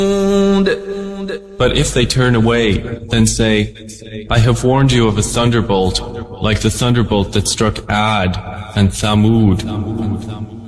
But if they turn away, then say, I have warned you of a thunderbolt, like the thunderbolt that struck Ad and Thamud.